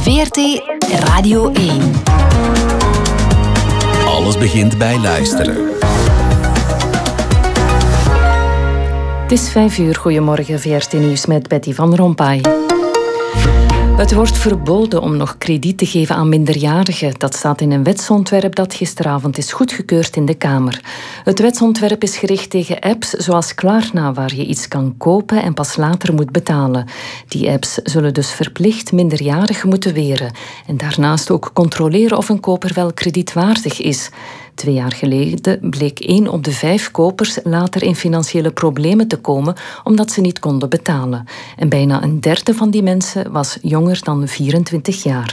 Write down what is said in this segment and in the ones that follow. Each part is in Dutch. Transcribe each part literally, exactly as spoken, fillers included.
V R T Radio één. Alles begint bij luisteren. Het is vijf uur. Goedemorgen, V R T Nieuws met Betty van Rompuy. Het wordt verboden om nog krediet te geven aan minderjarigen. Dat staat in een wetsontwerp dat gisteravond is goedgekeurd in de Kamer. Het wetsontwerp is gericht tegen apps zoals Klarna, waar je iets kan kopen en pas later moet betalen. Die apps zullen dus verplicht minderjarigen moeten weren. En daarnaast ook controleren of een koper wel kredietwaardig is. Twee jaar geleden bleek één op de vijf kopers later in financiële problemen te komen omdat ze niet konden betalen. En bijna een derde van die mensen was jonger dan vierentwintig jaar.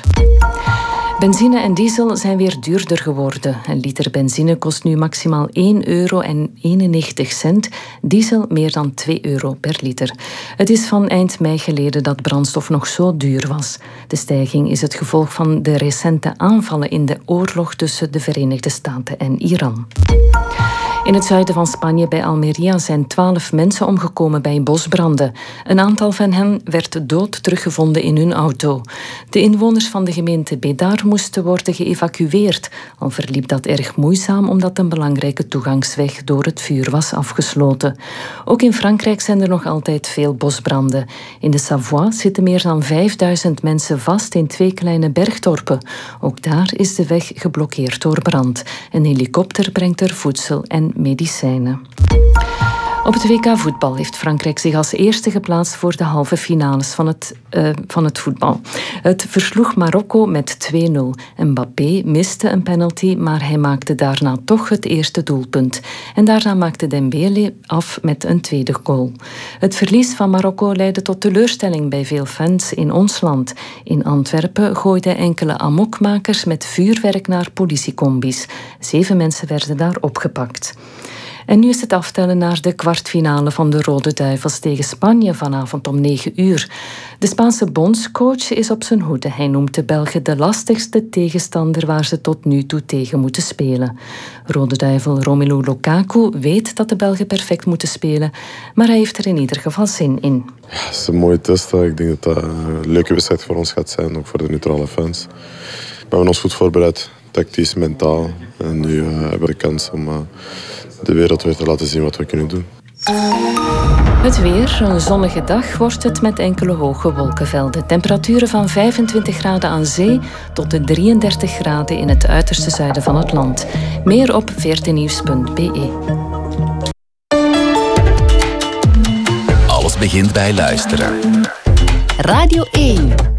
Benzine en diesel zijn weer duurder geworden. Een liter benzine kost nu maximaal één euro en eenennegentig cent, diesel meer dan twee euro per liter. Het is van eind mei geleden dat brandstof nog zo duur was. De stijging is het gevolg van de recente aanvallen in de oorlog tussen de Verenigde Staten en Iran. In het zuiden van Spanje, bij Almería, zijn twaalf mensen omgekomen bij bosbranden. Een aantal van hen werd dood teruggevonden in hun auto. De inwoners van de gemeente Bédar moesten worden geëvacueerd. Al verliep dat erg moeizaam omdat een belangrijke toegangsweg door het vuur was afgesloten. Ook in Frankrijk zijn er nog altijd veel bosbranden. In de Savoie zitten meer dan vijfduizend mensen vast in twee kleine bergdorpen. Ook daar is de weg geblokkeerd door brand. Een helikopter brengt er voedsel en medicijnen. Op het W K voetbal heeft Frankrijk zich als eerste geplaatst voor de halve finales van het, uh, van het voetbal. Het versloeg Marokko met twee nul. Mbappé miste een penalty, maar hij maakte daarna toch het eerste doelpunt. En daarna maakte Dembélé af met een tweede goal. Het verlies van Marokko leidde tot teleurstelling bij veel fans in ons land. In Antwerpen gooiden enkele amokmakers met vuurwerk naar politiecombis. Zeven mensen werden daar opgepakt. En nu is het aftellen naar de kwartfinale van de Rode Duivels tegen Spanje vanavond om negen uur. De Spaanse bondscoach is op zijn hoede. Hij noemt de Belgen de lastigste tegenstander waar ze tot nu toe tegen moeten spelen. Rode Duivel Romelu Lukaku weet dat de Belgen perfect moeten spelen, maar hij heeft er in ieder geval zin in. Ja, het is een mooie test. Ik denk dat dat een leuke wedstrijd voor ons gaat zijn, ook voor de neutrale fans. We hebben ons goed voorbereid, tactisch, mentaal. En nu uh, hebben we de kans om uh, de wereld weer te laten zien wat we kunnen doen. Het weer. Een zonnige dag wordt het met enkele hoge wolkenvelden. Temperaturen van vijfentwintig graden aan zee tot de drieëndertig graden in het uiterste zuiden van het land. Meer op v r t nieuws punt b e. Alles begint bij luisteren. Radio één.